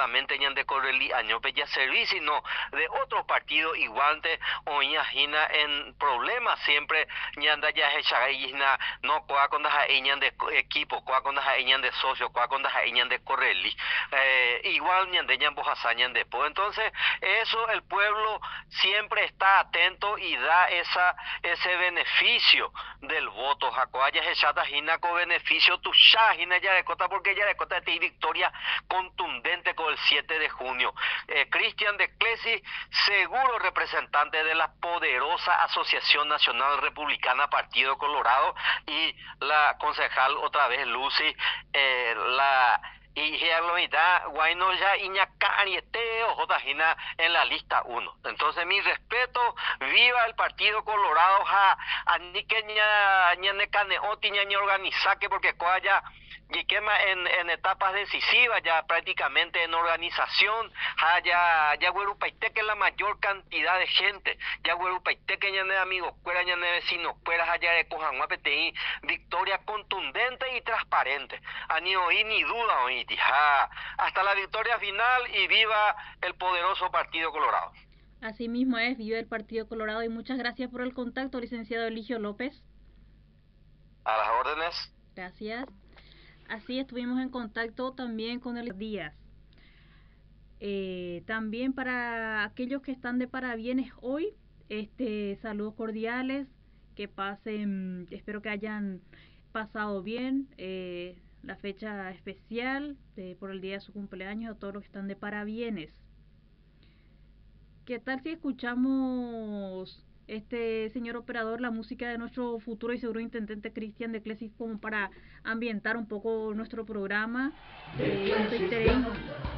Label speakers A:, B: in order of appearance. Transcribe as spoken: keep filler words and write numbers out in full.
A: solamente ñan de Correlí año ya servicio, sino de otros partidos igual de oñajina en problemas siempre ñanda ya hechaína no coa con las ñan de equipo, coa con las ñan de socio, coa con las ñan de Correlí, eh, igual ñan de ñan bojasañan de po. Entonces, eso el pueblo siempre está atento y da esa ese beneficio del voto. Jacoaya hechata jina con beneficio tu shahina ya de cota porque ya de cota de victoria contundente con el siete de junio. Eh, Cristian de Clesi, seguro representante de la poderosa Asociación Nacional Republicana Partido Colorado, y la concejal otra vez Lucy, eh, la y ya Guayno ya Iñacariete o Jotajina en la lista uno. Entonces mi respeto, viva el Partido Colorado, ja, a ni que ña ña cane oti ña ña organizaque porque coaya y quema en, en etapas decisivas, ya prácticamente en organización, ja, ya ya Huerupaité que la mayor cantidad de gente, ya Huerupaité que ya de amigos, fuera ya de vecinos, fuera allá de Cojanguapeteí, victoria contundente y transparente, a ni oí ni duda oí, ja, hasta la victoria final y viva el poderoso Partido Colorado.
B: Así mismo es, viva el Partido Colorado y muchas gracias por el contacto, licenciado Eligio López.
A: A las órdenes.
B: Gracias. Así estuvimos en contacto también con el Díaz. Eh, también para aquellos que están de parabienes hoy, este, saludos cordiales, que pasen, espero que hayan pasado bien eh, la fecha especial de, por el día de su cumpleaños, a todos los que están de parabienes. ¿Qué tal si escuchamos, este señor operador, la música de nuestro futuro y seguro intendente Cristian de Clesi, como para ambientar un poco nuestro programa? Eh,